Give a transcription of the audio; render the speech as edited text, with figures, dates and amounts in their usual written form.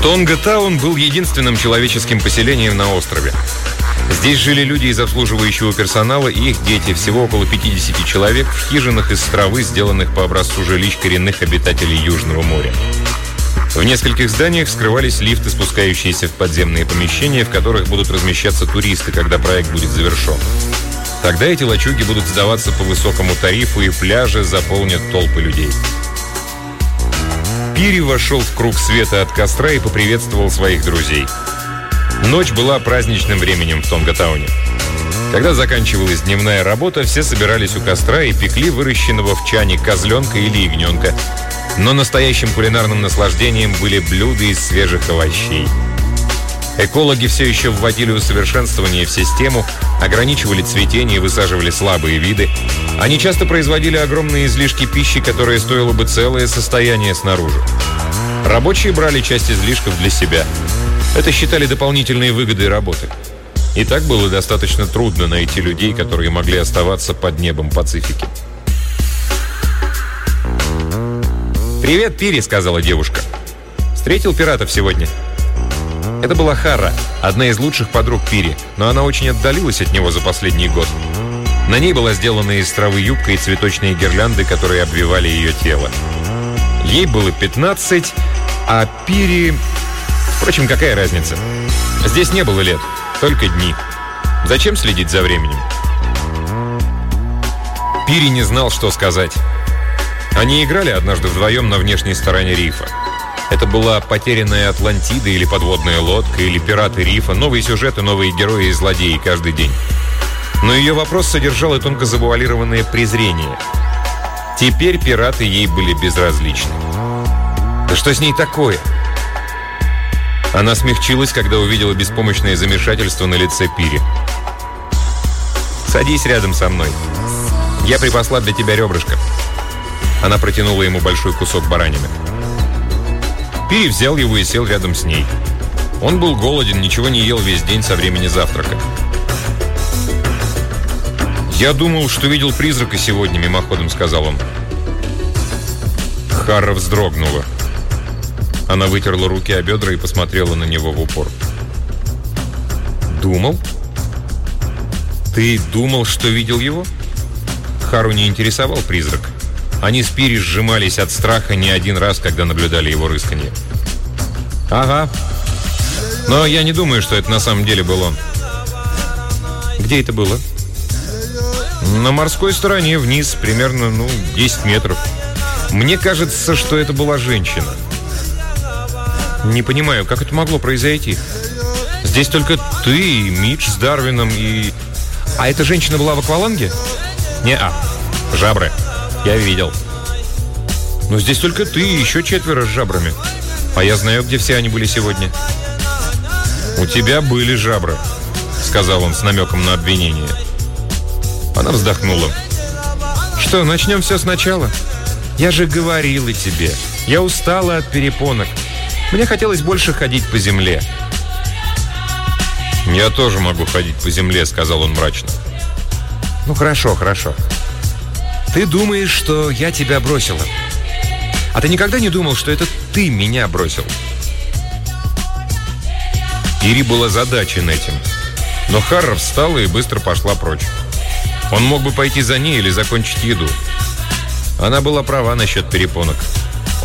Тонгатаун был единственным человеческим поселением на острове. Здесь жили люди из обслуживающего персонала и их дети, всего около 50 человек, в хижинах из травы, сделанных по образцу жилищ коренных обитателей Южного моря. В нескольких зданиях скрывались лифты, спускающиеся в подземные помещения, в которых будут размещаться туристы, когда проект будет завершен. Тогда эти лачуги будут сдаваться по высокому тарифу, и пляжи заполнят толпы людей. Пири вошел в круг света от костра и поприветствовал своих друзей. Ночь была праздничным временем в Тонгатауне. Когда заканчивалась дневная работа, все собирались у костра и пекли выращенного в чане козленка или ягненка. Но настоящим кулинарным наслаждением были блюда из свежих овощей. Экологи все еще вводили усовершенствование в систему, ограничивали цветение и высаживали слабые виды. Они часто производили огромные излишки пищи, которые стоило бы целое состояние снаружи. Рабочие брали часть излишков для себя. Это считали дополнительные выгоды работы. И так было достаточно трудно найти людей, которые могли оставаться под небом Пацифики. «Привет, Пири», — сказала девушка. «Встретил пиратов сегодня?» Это была Хара, одна из лучших подруг Пири, но она очень отдалилась от него за последний год. На ней была сделана из травы юбка и цветочные гирлянды, которые обвивали ее тело. Ей было 15, а Пири... Впрочем, какая разница? Здесь не было лет, только дни. Зачем следить за временем? Пири не знал, что сказать. Они играли однажды вдвоем на внешней стороне рифа. Это была потерянная Атлантида или подводная лодка, или пираты рифа, новые сюжеты, новые герои и злодеи каждый день. Но ее вопрос содержал и тонко завуалированное презрение. Теперь пираты ей были безразличны. Да что с ней такое? Она смягчилась, когда увидела беспомощное замешательство на лице Пири. «Садись рядом со мной. Я припасла для тебя ребрышко». Она протянула ему большой кусок баранины. Пири взял его и сел рядом с ней. Он был голоден, ничего не ел весь день со времени завтрака. «Я думал, что видел призрака сегодня», — мимоходом сказал он. Хара вздрогнула. Она вытерла руки о бедра и посмотрела на него в упор. «Думал? Ты думал, что видел его?» Хару не интересовал призрак. Они с Пири сжимались от страха не один раз, когда наблюдали его рысканье. «Ага. Но я не думаю, что это на самом деле был он». «Где это было?» «На морской стороне, вниз, примерно, 10 метров. Мне кажется, что это была женщина». «Не понимаю, как это могло произойти? Здесь только ты и Мидж с Дарвином и... А эта женщина была в акваланге?» «Не-а. Жабры. Я видел». «Но здесь только ты и еще 4 с жабрами. А я знаю, где все они были сегодня». «У тебя были жабры», — сказал он с намеком на обвинение. Она вздохнула. «Что, начнем все сначала? Я же говорила тебе. Я устала от перепонок. Мне хотелось больше ходить по земле». «Я тоже могу ходить по земле», — сказал он мрачно. «Ну, хорошо, хорошо. Ты думаешь, что я тебя бросила. А ты никогда не думал, что это ты меня бросил?» Пири был озадачен этим. Но Хара встала и быстро пошла прочь. Он мог бы пойти за ней или закончить еду. Она была права насчет перепонок.